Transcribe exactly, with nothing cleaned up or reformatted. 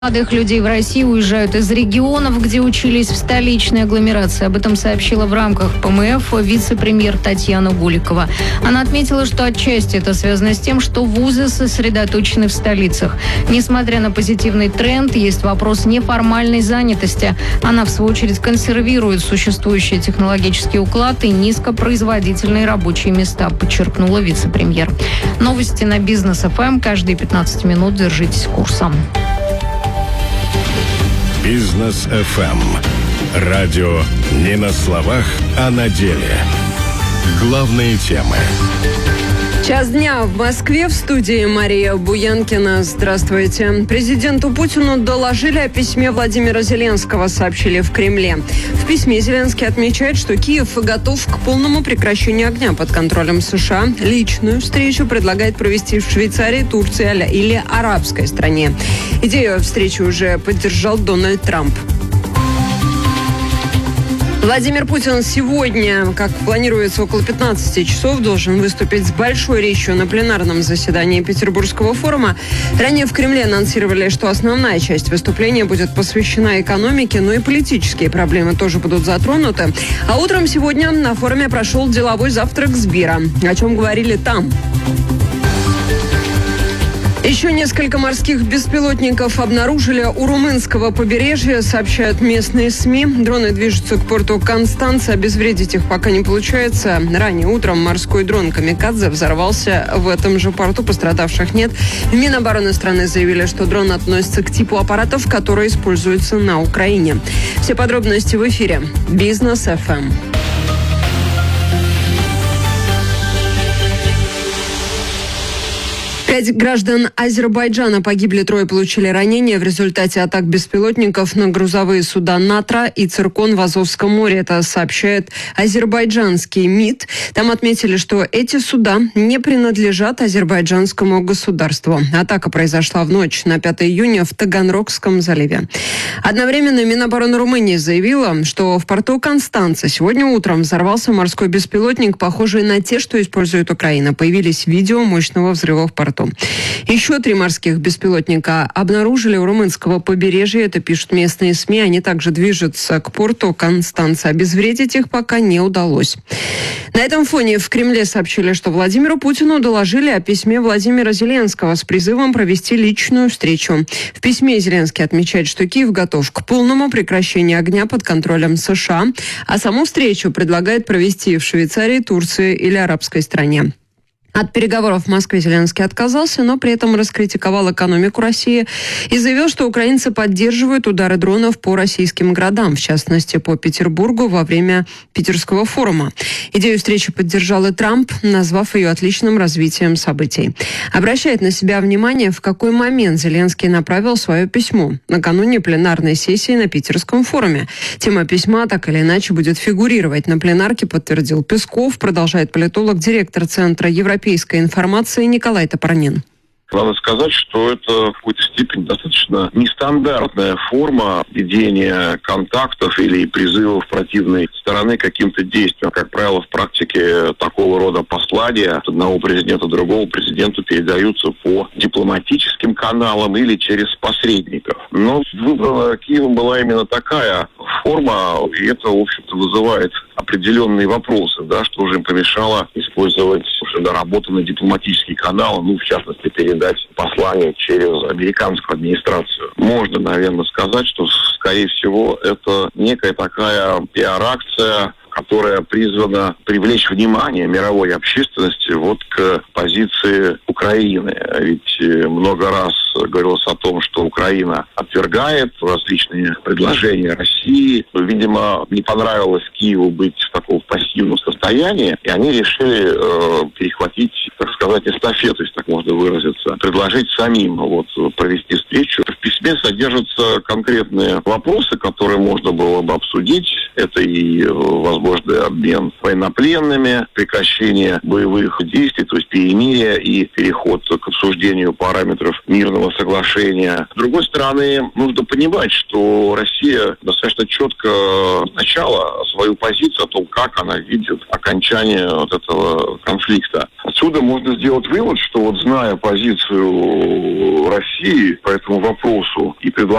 Молодых людей в России уезжают из регионов, где учились в столичной агломерации. Об этом сообщила в рамках ПМФ вице-премьер Татьяна Гуликова. Она отметила, что отчасти это связано с тем, что вузы сосредоточены в столицах. Несмотря на позитивный тренд, есть вопрос неформальной занятости. Она, в свою очередь, консервирует существующий технологический уклад и низкопроизводительные рабочие места, подчеркнула вице-премьер. Новости на Бизнес эф эм. Каждые пятнадцать минут держитесь курса. Бизнес эф эм. Радио не на словах, а на деле. Главные темы. Час дня в Москве, в студии Мария Буянкина. Здравствуйте. Президенту Путину доложили о письме Владимира Зеленского, сообщили в Кремле. В письме Зеленский отмечает, что Киев готов к полному прекращению огня под контролем США. Личную встречу предлагает провести в Швейцарии, Турции или арабской стране. Идею встречи уже поддержал Дональд Трамп. Владимир Путин сегодня, как планируется, около пятнадцати часов должен выступить с большой речью на пленарном заседании Петербургского форума. Ранее в Кремле анонсировали, что основная часть выступления будет посвящена экономике, но и политические проблемы тоже будут затронуты. А утром сегодня на форуме прошел деловой завтрак Сбера. О чем говорили там? Еще несколько морских беспилотников обнаружили у румынского побережья, сообщают местные СМИ. Дроны движутся к порту Констанца. Обезвредить их пока не получается. Ранее утром морской дрон «Камикадзе» взорвался в этом же порту. Пострадавших нет. В Минобороны страны заявили, что дрон относится к типу аппаратов, которые используются на Украине. Все подробности в эфире. Бизнес эф эм. Пять граждан Азербайджана погибли, трое получили ранения в результате атак беспилотников на грузовые суда «Натра» и «Циркон» в Азовском море. Это сообщает азербайджанский МИД. Там отметили, что эти суда не принадлежат азербайджанскому государству. Атака произошла в ночь на пятое июня в Таганрогском заливе. Одновременно Минобороны Румынии заявила, что в порту Констанца сегодня утром взорвался морской беспилотник, похожий на те, что использует Украина. Появились видео мощного взрыва в порту. Еще три морских беспилотника обнаружили у румынского побережья. Это пишут местные СМИ. Они также движутся к порту Констанца. Обезвредить их пока не удалось. На этом фоне в Кремле сообщили, что Владимиру Путину доложили о письме Владимира Зеленского с призывом провести личную встречу. В письме Зеленский отмечает, что Киев готов к полному прекращению огня под контролем США, а саму встречу предлагает провести в Швейцарии, Турции или арабской стране. От переговоров в Москве Зеленский отказался, но при этом раскритиковал экономику России и заявил, что украинцы поддерживают удары дронов по российским городам, в частности, по Петербургу во время Питерского форума. Идею встречи поддержал и Трамп, назвав ее отличным развитием событий. Обращает на себя внимание, в какой момент Зеленский направил свое письмо. Накануне пленарной сессии на Питерском форуме. Тема письма так или иначе будет фигурировать на пленарке, подтвердил Песков, продолжает политолог, директор Центра Европейской информации Николай Топорнин. Надо сказать, что это в какой-то степени достаточно нестандартная форма ведения контактов или призывов противной стороны к каким-то действиям. Как правило, в практике такого рода послания от одного президента другого президенту передаются по дипломатическим каналам или через посредников. Но выбрана Киевом была именно такая форма, и это, в общем-то, вызывает определенные вопросы, да, что же им помешало использовать уже доработанный дипломатический канал, ну, в частности, передать послание через американскую администрацию. Можно, наверное, сказать, что, скорее всего, это некая такая пиар-акция, которая призвана привлечь внимание мировой общественности вот к позиции Украины. Ведь много раз говорилось о том, что Украина отвергает различные предложения России. Видимо, не понравилось Киеву быть в таком пассивном состоянии, и они решили э, перехватить, так сказать, эстафету, если так можно выразиться, предложить самим вот, провести встречу. В письме содержатся конкретные вопросы, которые можно было бы обсудить. Это и возможно возможный обмен военнопленными, прекращение боевых действий, то есть перемирие и переход к обсуждению параметров мирного соглашения. С другой стороны, нужно понимать, что Россия достаточно четко начала свою позицию о том, как она видит окончание вот этого конфликта. Отсюда можно сделать вывод, что вот зная позицию России по этому вопросу и предлагая